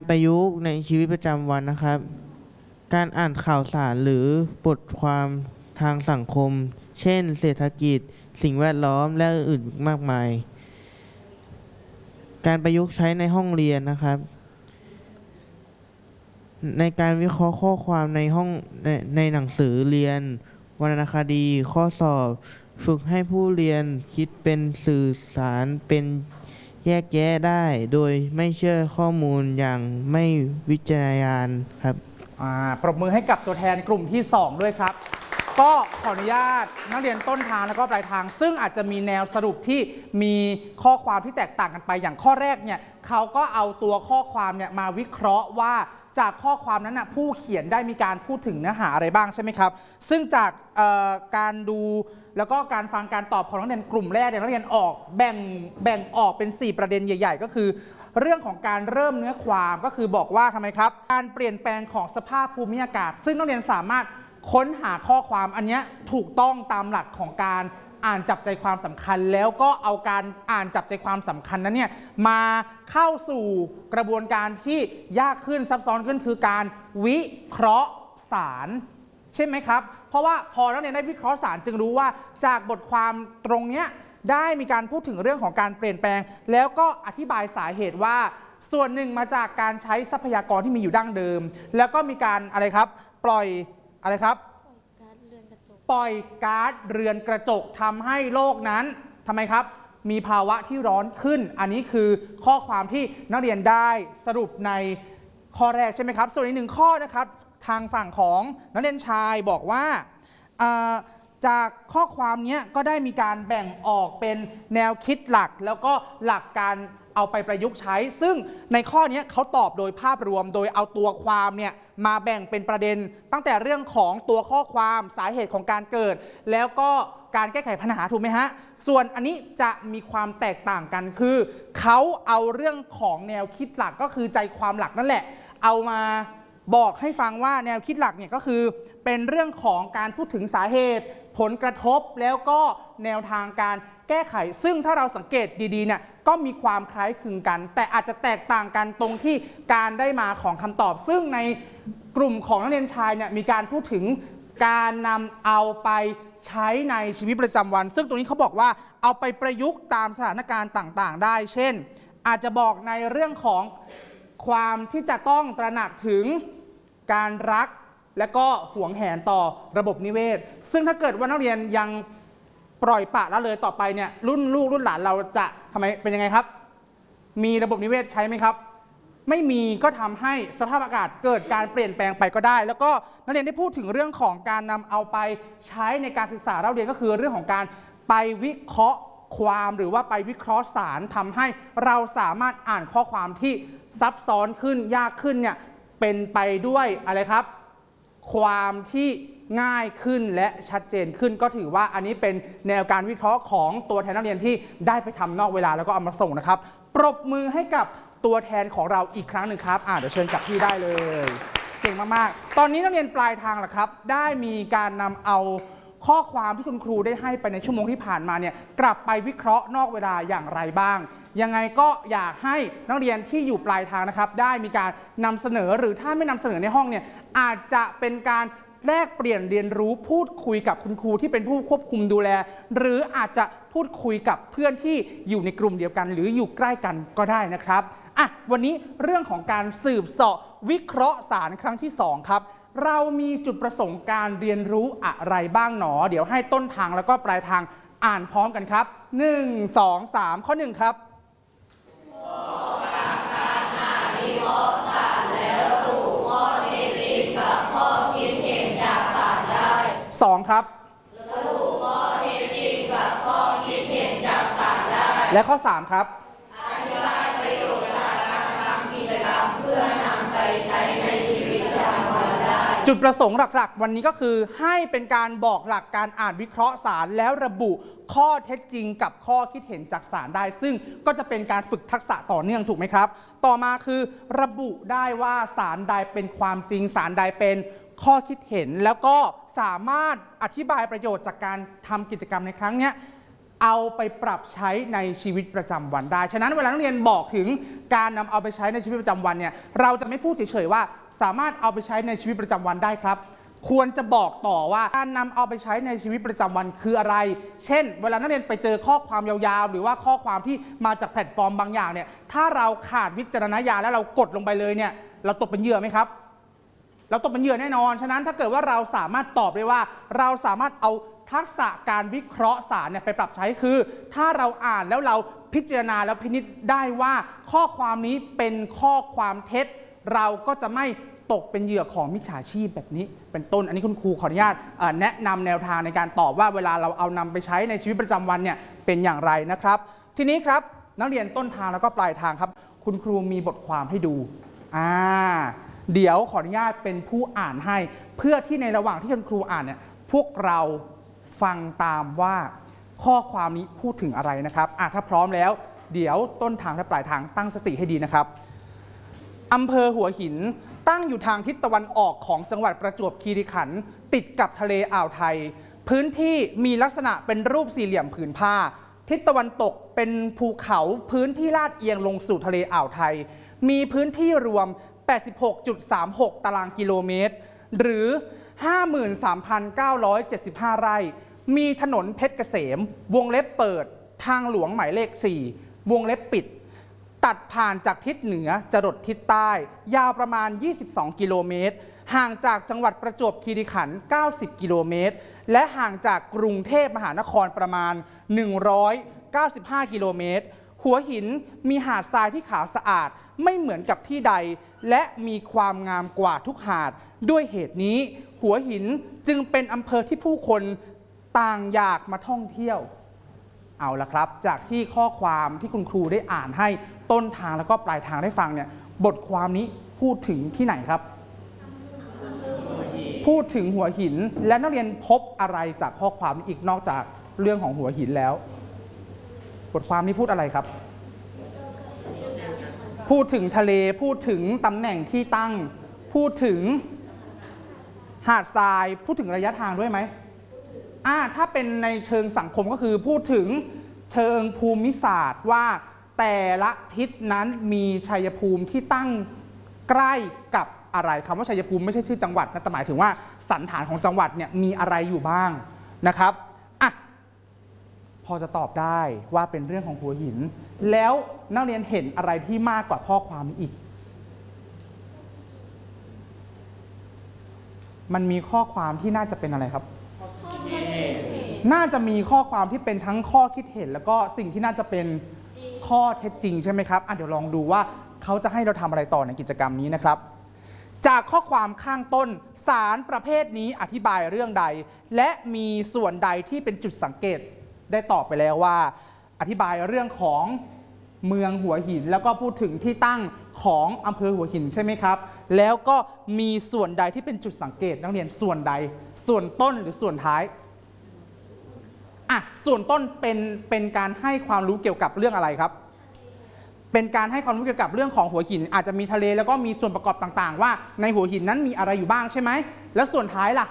ประยุกต์ในชีวิตประจำวันนะครับการอ่านข่าวสารหรือบทความทางสังคมเช่นเศรษฐกิจสิ่งแวดล้อมและอื่นๆมากมายการประยุกต์ใช้ในห้องเรียนนะครับในการวิเคราะห์ข้อความในห้องในหนังสือเรียนวรรณคดีข้อสอบฝึกให้ผู้เรียนคิดเป็นสื่อสารเป็นแยกแยะได้โดยไม่เชื่อข้อมูลอย่างไม่วิจารณญาณครับปรบมือให้กับตัวแทนกลุ่มที่2ด้วยครับก็ขออนุญาตนักเรียนต้นทางแล้วก็ปลายทางซึ่งอาจจะมีแนวสรุปที่มีข้อความที่แตกต่างกันไปอย่างข้อแรกเนี่ยเขาก็เอาตัวข้อความเนี่ยมาวิเคราะห์ว่าจากข้อความนั้นนะผู้เขียนได้มีการพูดถึงเนื้อหาอะไรบ้างใช่ไหมครับซึ่งจากการดูแล้วก็การฟังการตอบของนักเรียนกลุ่มแรกเนี่ยนักเรียนออกแบ่งออกเป็น4ประเด็นใหญ่ๆก็คือเรื่องของการเริ่มเนื้อความก็คือบอกว่าทำไมครับการเปลี่ยนแปลงของสภาพภูมิอากาศซึ่งนักเรียนสามารถค้นหาข้อความอันนี้ถูกต้องตามหลักของการอ่านจับใจความสำคัญแล้วก็เอาการอ่านจับใจความสำคัญนั้นเนี่ยมาเข้าสู่กระบวนการที่ยากขึ้นซับซ้อนขึ้นคือการวิเคราะห์สารใช่ไหมครับเพราะว่าพอนักเรียนได้วิเคราะห์สารจึงรู้ว่าจากบทความตรงนี้ได้มีการพูดถึงเรื่องของการเปลี่ยนแปลงแล้วก็อธิบายสาเหตุว่าส่วนหนึ่งมาจากการใช้ทรัพยากรที่มีอยู่ดั้งเดิมแล้วก็มีการอะไรครับปล่อยอะไรครับปล่อยก๊าซเรือนกระจกทำให้โลกนั้นทำไมครับมีภาวะที่ร้อนขึ้นอันนี้คือข้อความที่นักเรียนได้สรุปในข้อแรกใช่ไหมครับส่วนอีก1ข้อนะครับทางฝั่งของนักเรียนชายบอกว่าจากข้อความนี้ก็ได้มีการแบ่งออกเป็นแนวคิดหลักแล้วก็หลักการเอาไปประยุกต์ใช้ซึ่งในข้อนี้เขาตอบโดยภาพรวมโดยเอาตัวความเนี่ยมาแบ่งเป็นประเด็นตั้งแต่เรื่องของตัวข้อความสาเหตุของการเกิดแล้วก็การแก้ไขปัญหาถูกไหมฮะส่วนอันนี้จะมีความแตกต่างกันคือเขาเอาเรื่องของแนวคิดหลักก็คือใจความหลักนั่นแหละเอามาบอกให้ฟังว่าแนวคิดหลักเนี่ยก็คือเป็นเรื่องของการพูดถึงสาเหตุผลกระทบแล้วก็แนวทางการแก้ไขซึ่งถ้าเราสังเกตดีๆเนี่ยก็มีความคล้ายคลึงกันแต่อาจจะแตกต่างกันตรงที่การได้มาของคำตอบซึ่งในกลุ่มของนักเรียนชายเนี่ยมีการพูดถึงการนำเอาไปใช้ในชีวิตประจำวันซึ่งตรงนี้เขาบอกว่าเอาไปประยุกต์ตามสถานการณ์ต่างๆได้เช่นอาจจะบอกในเรื่องของความที่จะต้องตระหนักถึงการรักและก็หวงแหนต่อระบบนิเวศซึ่งถ้าเกิดว่านักเรียนยังปล่อยปละละเลยต่อไปเนี่ยรุ่นลูกรุ่นหลานเราจะทำไมเป็นยังไงครับมีระบบนิเวศใช้ไหมครับไม่มีก็ทำให้สภาพอากาศเกิดการเปลี่ยนแปลงไปก็ได้แล้วก็นักเรียนได้พูดถึงเรื่องของการนำเอาไปใช้ในการศึกษาเราเรียนก็คือเรื่องของการไปวิเคราะห์ความหรือว่าไปวิเคราะห์สารทำให้เราสามารถอ่านข้อความที่ซับซ้อนขึ้นยากขึ้นเนี่ยเป็นไปด้วยอะไรครับความที่ง่ายขึ้นและชัดเจนขึ้นก็ถือว่าอันนี้เป็นแนวการวิเคราะห์ของตัวแทนนักเรียนที่ได้ไปทำนอกเวลาแล้วก็เอามาส่งนะครับปรบมือให้กับตัวแทนของเราอีกครั้งหนึ่งครับเดี๋ยวเชิญกลับที่ได้เลยเก่งมากๆตอนนี้นักเรียนปลายทางล่ะครับได้มีการนำเอาข้อความที่คุณครูได้ให้ไปในชั่วโมงที่ผ่านมาเนี่ยกลับไปวิเคราะห์นอกเวลาอย่างไรบ้างยังไงก็อยากให้นักเรียนที่อยู่ปลายทางนะครับได้มีการนำเสนอหรือถ้าไม่นำเสนอในห้องเนี่ยอาจจะเป็นการแลกเปลี่ยนเรียนรู้พูดคุยกับคุณครูที่เป็นผู้ควบคุมดูแลหรืออาจจะพูดคุยกับเพื่อนที่อยู่ในกลุ่มเดียวกันหรืออยู่ใกล้กันก็ได้นะครับวันนี้เรื่องของการสืบเสาะวิเคราะห์สารครั้งที่2ครับเรามีจุดประสงค์การเรียนรู้อะไรบ้างหนอเดี๋ยวให้ต้นทางแล้วก็ปลายทางอ่านพร้อมกันครับ1 2 3ข้อ1ครับ2ครับระบุข้อเท็จจริงกับข้อคิดเห็นจากสารได้และข้อ3ครับอธิบายประโยชน์จากการทำกิจกรรมเพื่อนำไปใช้ในชีวิตประจำวันได้จุดประสงค์หลักๆวันนี้ก็คือให้เป็นการบอกหลักการอ่านวิเคราะห์สารแล้วระบุข้อเท็จจริงกับข้อคิดเห็นจากสารได้ซึ่งก็จะเป็นการฝึกทักษะต่อเนื่องถูกไหมครับต่อมาคือระบุได้ว่าสารใดเป็นความจริงสารใดเป็นข้อคิดเห็นแล้วก็สามารถอธิบายประโยชน์จากการทำกิจกรรมในครั้งนี้เอาไปปรับใช้ในชีวิตประจำวันได้ฉะนั้นเวลานักเรียนบอกถึงการนำเอาไปใช้ในชีวิตประจำวันเนี่ยเราจะไม่พูดเฉยๆว่าสามารถเอาไปใช้ในชีวิตประจำวันได้ครับควรจะบอกต่อว่าการนำเอาไปใช้ในชีวิตประจำวันคืออะไรเช่นเวลานักเรียนไปเจอข้อความยาวๆหรือว่าข้อความที่มาจากแพลตฟอร์มบางอย่างเนี่ยถ้าเราขาดวิจารณญาณแล้วเรากดลงไปเลยเนี่ยเราตกเป็นเหยื่อไหมครับเราตกเป็นเหยื่อแน่นอนฉะนั้นถ้าเกิดว่าเราสามารถตอบได้ว่าเราสามารถเอาทักษะการวิเคราะห์สารเนี่ยไปปรับใช้คือถ้าเราอ่านแล้วเราพิจารณาแล้วพินิจได้ว่าข้อความนี้เป็นข้อความเท็จเราก็จะไม่ตกเป็นเหยื่อของมิจฉาชีพแบบนี้เป็นต้นอันนี้คุณครูขออนุญาตแนะนำแนวทางในการตอบว่าเวลาเราเอานำไปใช้ในชีวิตประจำวันเนี่ยเป็นอย่างไรนะครับทีนี้ครับนักเรียนต้นทางแล้วก็ปลายทางครับคุณครูมีบทความให้ดูเดี๋ยวขออนุญาตเป็นผู้อ่านให้เพื่อที่ในระหว่างที่คุณครูอ่านเนี่ยพวกเราฟังตามว่าข้อความนี้พูดถึงอะไรนะครับถ้าพร้อมแล้วเดี๋ยวต้นทางและปลายทางตั้งสติให้ดีนะครับอำเภอหัวหินตั้งอยู่ทางทิศตะวันออกของจังหวัดประจวบคีรีขันธ์ติดกับทะเลอ่าวไทยพื้นที่มีลักษณะเป็นรูปสี่เหลี่ยมผืนผ้าทิศตะวันตกเป็นภูเขาพื้นที่ลาดเอียงลงสู่ทะเลอ่าวไทยมีพื้นที่รวม 86.36 ตารางกิโลเมตรหรือ 53,975 ไร่มีถนนเพชรเกษมวงเล็บเปิดทางหลวงหมายเลข 4 วงเล็บปิดตัดผ่านจากทิศเหนือจรดทิศใต้ยาวประมาณ 22 กิโลเมตรห่างจากจังหวัดประจวบคีรีขันธ์ 90 กิโลเมตรและห่างจากกรุงเทพมหานครประมาณ 195 กิโลเมตรหัวหินมีหาดทรายที่ขาวสะอาดไม่เหมือนกับที่ใดและมีความงามกว่าทุกหาดด้วยเหตุนี้หัวหินจึงเป็นอำเภอที่ผู้คนต่างอยากมาท่องเที่ยวเอาละครับจากที่ข้อความที่คุณครูได้อ่านให้ต้นทางแล้วก็ปลายทางได้ฟังเนี่ยบทความนี้พูดถึงที่ไหนครับพูดถึงหัวหินและนักเรียนพบอะไรจากข้อความนี้อีกนอกจากเรื่องของหัวหินแล้วบทความนี้พูดอะไรครับพูดถึงทะเลพูดถึงตำแหน่งที่ตั้งพูดถึงหาดทรายพูดถึงระยะทางด้วยไหมถ้าเป็นในเชิงสังคมก็คือพูดถึงเชิงภูมิศาสตร์ว่าแต่ละทิศนั้นมีชัยภูมิที่ตั้งใกล้กับอะไรคำว่าชัยภูมิไม่ใช่ชื่อจังหวัดนะแต่หมายถึงว่าสันฐานของจังหวัดเนี่ยมีอะไรอยู่บ้างนะครับพอจะตอบได้ว่าเป็นเรื่องของหัวหินแล้วนักเรียนเห็นอะไรที่มากกว่าข้อความอีกมันมีข้อความที่น่าจะเป็นอะไรครับน่าจะมีข้อความที่เป็นทั้งข้อคิดเห็นแล้วก็สิ่งที่น่าจะเป็นข้อเท็จจริงใช่ไหมครับเดี๋ยวลองดูว่าเขาจะให้เราทำอะไรต่อในกิจกรรมนี้นะครับจากข้อความข้างต้นสารประเภทนี้อธิบายเรื่องใดและมีส่วนใดที่เป็นจุดสังเกตได้ตอบไปแล้วว่าอธิบายเรื่องของเมืองหัวหินแล้วก็พูดถึงที่ตั้งของอำเภอหัวหินใช่ไหมครับแล้วก็มีส่วนใดที่เป็นจุดสังเกตนักเรียนส่วนใดส่วนต้นหรือส่วนท้ายส่วนต้นเป็นการให้ความรู้เกี่ยวกับเรื่องอะไรครับเป็นการให้ความรู้เกี่ยวกับเรื่องของหัวหินอาจจะมีทะเลแล้วก็มีส่วนประกอบต่างๆว่าในหัวหินนั้นมีอะไรอยู่บ้างใช่ไหมแล้วส่วนท้ายล่ะ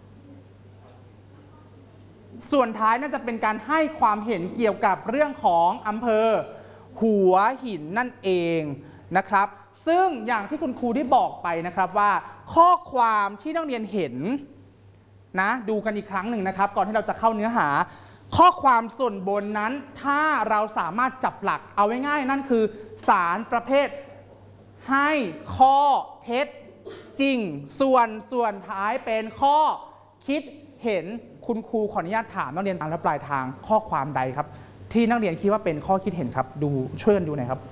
ส่วนท้ายน่าจะเป็นการให้ความเห็นเกี่ยวกับเรื่องของอำเภอหัวหินนั่นเองนะครับซึ่งอย่างที่คุณครูได้บอกไปนะครับว่าข้อความที่นักเรียนเห็นนะดูกันอีกครั้งหนึ่งนะครับก่อนที่เราจะเข้าเนื้อหาข้อความส่วนบนนั้นถ้าเราสามารถจับหลักเอาไว้ง่ายนั่นคือสารประเภทให้ข้อเท็จจริงส่วนท้ายเป็นข้อคิดเห็นคุณครูขออนุญาตถามนักเรียนทางและปลายทางข้อความใดครับที่นักเรียนคิดว่าเป็นข้อคิดเห็นครับดูช่วยกันดูหน่อยครับ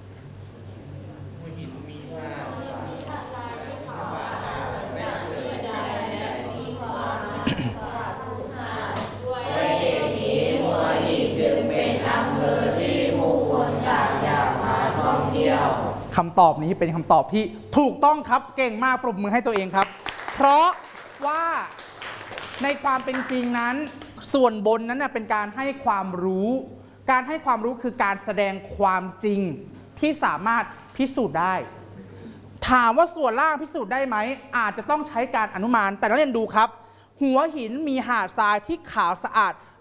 คำตอบนี้เป็นคำตอบที่ถูกต้องครับเก่งมากปรบมือให้ตัวเองครับเพราะว่าในความเป็นจริงนั้นส่วนบนนั้นเป็นการให้ความรู้การให้ความรู้คือการแสดงความจริงที่สามารถพิสูจน์ได้ถามว่าส่วนล่างพิสูจน์ได้ไหมอาจจะต้องใช้การอนุมานแต่นักเรียนดูครับหัวหินมีหาดทรายที่ขาวสะอาด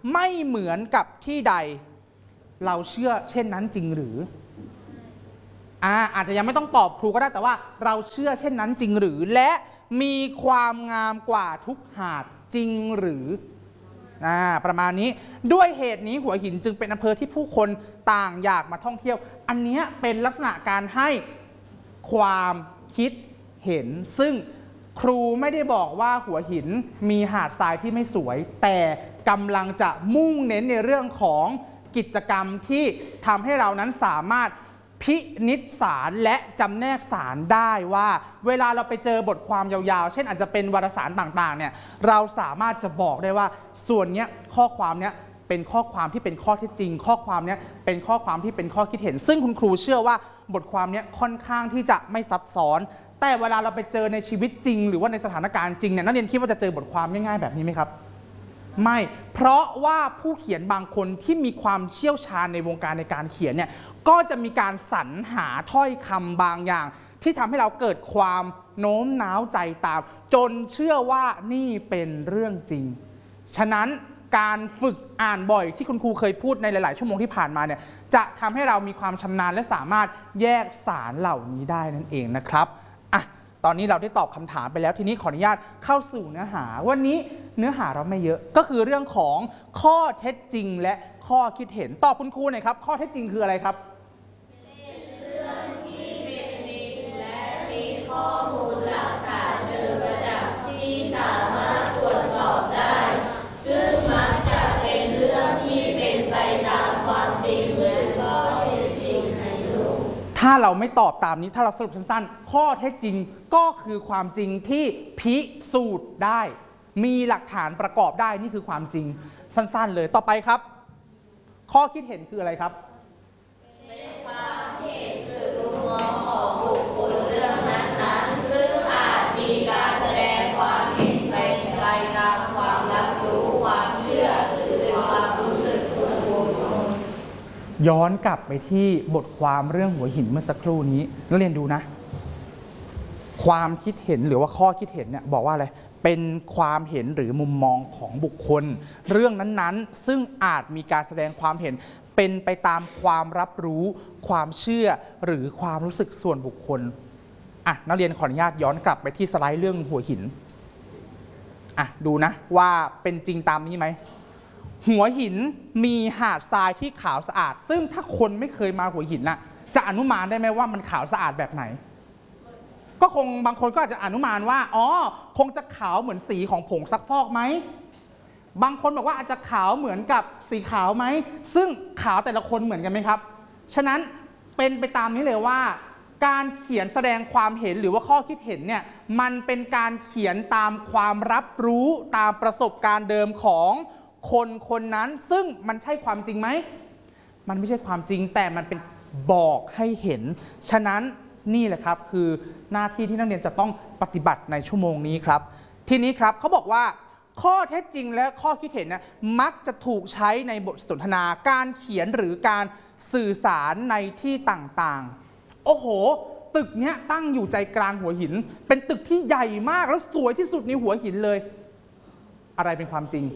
ไม่เหมือนกับที่ใดเราเชื่อเช่นนั้นจริงหรืออาจจะยังไม่ต้องตอบครูก็ได้แต่ว่าเราเชื่อเช่นนั้นจริงหรือและมีความงามกว่าทุกหาดจริงหรือประมาณนี้ด้วยเหตุนี้หัวหินจึงเป็นอำเภอที่ผู้คนต่างอยากมาท่องเที่ยวอันนี้เป็นลักษณะการให้ความคิดเห็นซึ่งครูไม่ได้บอกว่าหัวหินมีหาดทรายที่ไม่สวยแต่กำลังจะมุ่งเน้นในเรื่องของกิจกรรมที่ทำให้เรานั้นสามารถพินิจสารและจำแนกสารได้ว่าเวลาเราไปเจอบทความยาวๆเช่นอาจจะเป็นวารสารต่างๆเนี่ยเราสามารถจะบอกได้ว่าส่วนนี้ข้อความนี้เป็นข้อความที่เป็นข้อเท็จจริงข้อความนี้เป็นข้อความที่เป็นข้อคิดเห็นซึ่งคุณครูเชื่อว่าบทความนี้ค่อนข้างที่จะไม่ซับซ้อนแต่เวลาเราไปเจอในชีวิตจริงหรือว่าในสถานการณ์จริงเนี่ยนักเรียนคิดว่าจะเจอบทความง่ายๆแบบนี้ไหมครับไม่เพราะว่าผู้เขียนบางคนที่มีความเชี่ยวชาญในวงการในการเขียนเนี่ยก็จะมีการสรรหาถ้อยคำบางอย่างที่ทำให้เราเกิดความโน้มน้าวใจตามจนเชื่อว่านี่เป็นเรื่องจริงฉะนั้นการฝึกอ่านบ่อยที่คุณครูเคยพูดในหลายๆชั่วโมงที่ผ่านมาเนี่ยจะทำให้เรามีความชำนาญและสามารถแยกสารเหล่านี้ได้นั่นเองนะครับตอนนี้เราได้ตอบคำถามไปแล้วทีนี้ขออนุญาตเข้าสู่เนื้อหาวันนี้เนื้อหาเราไม่เยอะก็คือเรื่องของข้อเท็จจริงและข้อคิดเห็นตอบคุณครูหน่อยครับข้อเท็จจริงคืออะไรครับเป็นเรื่องที่เป็นจริงและมีข้อมูลหลักฐานเชิงประจักษ์ที่สามารถตรวจสอบได้ซึ่งมักจะเป็นเรื่องที่เป็นไปตามความจริงและข้อเท็จจริงในโลกถ้าเราไม่ตอบตามนี้ถ้าเราสรุปสั้นๆข้อเท็จจริงก็คือความจริงที่พิสูจน์ได้มีหลักฐานประกอบได้นี่คือความจริงสั้นๆเลยต่อไปครับข้อคิดเห็นคืออะไรครับเป็นความเห็นหรือมุมมองของบุคคลเรื่องนั้นๆซึ่งอาจมีการแสดงความเห็นไปตามความรับรู้ความเชื่อหรือความรู้สึกส่วนบุคคลย้อนกลับไปที่บทความเรื่องหัวหินเมื่อสักครู่นี้นักเรียนดูนะความคิดเห็นหรือว่าข้อคิดเห็นเนี่ยบอกว่าอะไรเป็นความเห็นหรือมุมมองของบุคคลเรื่องนั้นๆซึ่งอาจมีการแสดงความเห็นเป็นไปตามความรับรู้ความเชื่อหรือความรู้สึกส่วนบุคคลนักเรียนขออนุญาตย้อนกลับไปที่สไลด์เรื่องหัวหินดูนะว่าเป็นจริงตามนี้ไหมหัวหินมีหาดทรายที่ขาวสะอาดซึ่งถ้าคนไม่เคยมาหัวหินน่ะจะอนุมานได้ไหมว่ามันขาวสะอาดแบบไหนก็คงบางคนก็อาจจะอนุมานว่าคงจะขาวเหมือนสีของผงซักฟอกไหมบางคนบอกว่าอาจจะขาวเหมือนกับสีขาวไหมซึ่งขาวแต่ละคนเหมือนกันไหมครับฉะนั้นเป็นไปตามนี้เลยว่าการเขียนแสดงความเห็นหรือว่าข้อคิดเห็นเนี่ยมันเป็นการเขียนตามความรับรู้ตามประสบการณ์เดิมของคนคนนั้นซึ่งมันใช่ความจริงไหมมันไม่ใช่ความจริงแต่มันเป็นบอกให้เห็นฉะนั้นนี่แหละครับคือหน้าที่ที่นักเรียนจะต้องปฏิบัติในชั่วโมงนี้ครับทีนี้ครับเขาบอกว่าข้อเท็จจริงและข้อคิดเห็นนะมักจะถูกใช้ในบทสนทนาการเขียนหรือการสื่อสารในที่ต่างๆโอ้โหตึกเนี้ยตั้งอยู่ใจกลางหัวหินเป็นตึกที่ใหญ่มากแล้วสวยที่สุดในหัวหินเลยอะไรเป็นความจริง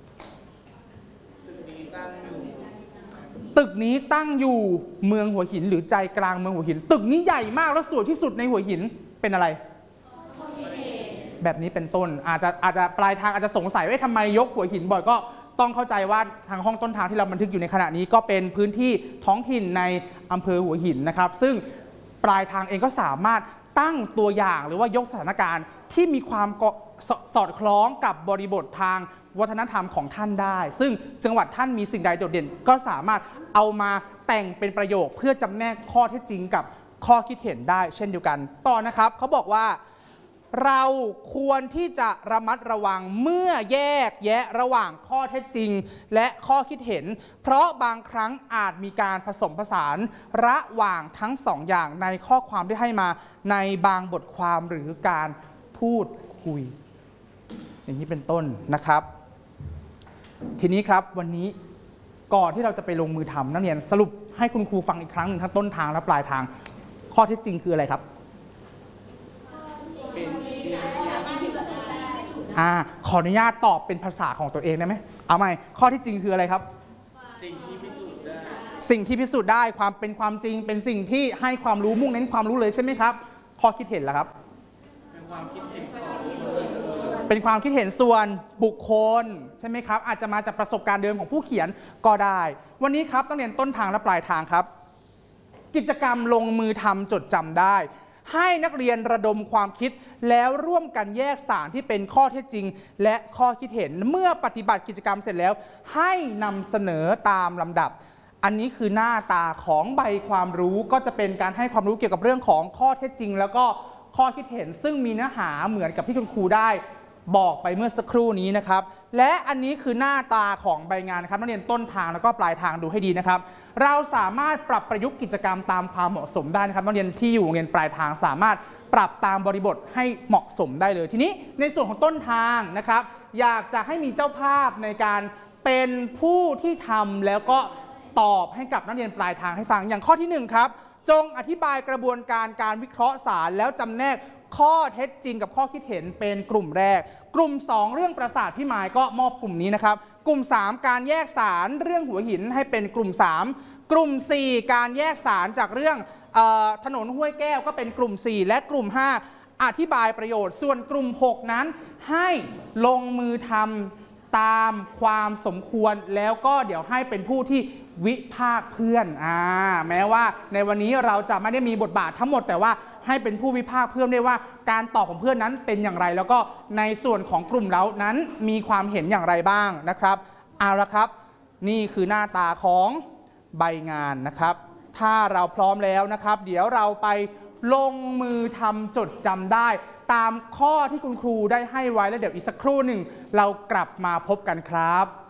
ตึกนี้ตั้งอยู่เมืองหัวหินหรือใจกลางเมืองหัวหินตึกนี้ใหญ่มากแล้วสวยที่สุดในหัวหินเป็นอะไรแบบนี้เป็นต้นอาจจะปลายทางอาจจะสงสัยว่าทำไมยกหัวหินบ่อยก็ต้องเข้าใจว่าทางห้องต้นทางที่เราบันทึกอยู่ในขณะนี้ก็เป็นพื้นที่ท้องถิ่นในอำเภอหัวหินนะครับซึ่งปลายทางเองก็สามารถตั้งตัวอย่างหรือว่ายกสถานการณ์ที่มีความสอดคล้องกับบริบททางวัฒนธรรมของท่านได้ซึ่งจังหวัดท่านมีสิ่งใดโดดเด่นก็สามารถเอามาแต่งเป็นประโยคเพื่อจำแนกข้อเท็จจริงกับข้อคิดเห็นได้เช่นเดียวกันต่อนะครับเขาบอกว่าเราควรที่จะระมัดระวังเมื่อแยกแยะระหว่างข้อเท็จจริงและข้อคิดเห็นเพราะบางครั้งอาจมีการผสมผสานระหว่างทั้งสองอย่างในข้อความที่ให้มาในบางบทความหรือการพูดคุยอย่างนี้เป็นต้นนะครับทีนี้ครับวันนี้ก่อนที่เราจะไปลงมือทำนักเรียนสรุปให้คุณครูฟังอีกครั้งหนึ่งทั้งต้นทางและปลายทางข้อเท็จจริงคืออะไรครับขออนุญาตตอบเป็นภาษาของตัวเองได้ไหมเอาใหม่ข้อที่จริงคืออะไรครับสิ่งที่พิสูจน์ได้ความเป็นความจริงเป็นสิ่งที่ให้ความรู้มุ่งเน้นความรู้เลยใช่ไหมครับข้อคิดเห็นล่ะครับเป็นความคิดเห็นส่วนบุคคลใช่ไหมครับอาจจะมาจากประสบการณ์เดิมของผู้เขียนก็ได้วันนี้ครับต้องเรียนต้นทางและปลายทางครับกิจกรรมลงมือทำจดจำได้ให้นักเรียนระดมความคิดแล้วร่วมกันแยกสารที่เป็นข้อเท็จจริงและข้อคิดเห็นเมื่อปฏิบัติกิจกรรมเสร็จแล้วให้นำเสนอตามลำดับอันนี้คือหน้าตาของใบความรู้ก็จะเป็นการให้ความรู้เกี่ยวกับเรื่องของข้อเท็จจริงแล้วก็ข้อคิดเห็นซึ่งมีเนื้อหาเหมือนกับที่คุณครูได้บอกไปเมื่อสักครู่นี้นะครับและอันนี้คือหน้าตาของใบงานนะครับนักเรียนต้นทางแล้วก็ปลายทางดูให้ดีนะครับเราสามารถปรับประยุกต์กิจกรรมตามความเหมาะสมได้นะครับนักเรียนที่อยู่โรงเรียนปลายทางสามารถปรับตามบริบทให้เหมาะสมได้เลยทีนี้ในส่วนของต้นทางนะครับอยากจะให้มีเจ้าภาพในการเป็นผู้ที่ทำแล้วก็ตอบให้กับนักเรียนปลายทางให้ฟังอย่างข้อที่1ครับจงอธิบายกระบวนการการวิเคราะห์สารแล้วจำแนกข้อเท็จจริงกับข้อคิดเห็นเป็นกลุ่มแรกกลุ่ม2เรื่องประสาทพี่หมายก็มอบกลุ่มนี้นะครับกลุ่ม3การแยกสารเรื่องหัวหินให้เป็นกลุ่ม3กลุ่ม4การแยกสารจากเรื่องถนนห้วยแก้วก็เป็นกลุ่ม4และกลุ่ม5อธิบายประโยชน์ส่วนกลุ่ม6นั้นให้ลงมือทำตามความสมควรแล้วก็เดี๋ยวให้เป็นผู้ที่วิพากษ์เพื่อนแม้ว่าในวันนี้เราจะไม่ได้มีบทบาททั้งหมดแต่ว่าให้เป็นผู้วิพากษ์เพื่อนได้ว่าการตอบของเพื่อนนั้นเป็นอย่างไรแล้วก็ในส่วนของกลุ่มเรานั้นมีความเห็นอย่างไรบ้างนะครับเอาละครับนี่คือหน้าตาของใบงานนะครับถ้าเราพร้อมแล้วนะครับเดี๋ยวเราไปลงมือทำจดจำได้ตามข้อที่คุณครูได้ให้ไว้แล้วเดี๋ยวอีกสักครู่หนึ่งเรากลับมาพบกันครับ